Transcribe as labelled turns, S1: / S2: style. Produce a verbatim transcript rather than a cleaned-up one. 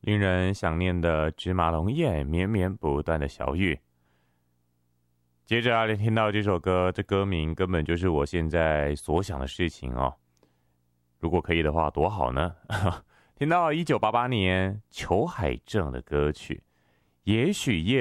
S1: 令人想念的芝麻龙叶，绵绵不断的小雨。接着啊，听到这首歌，这歌名根本就是我现在所想的事情哦。如果可以的话，多好呢！听到一九八八年裘海正的歌曲，也许夜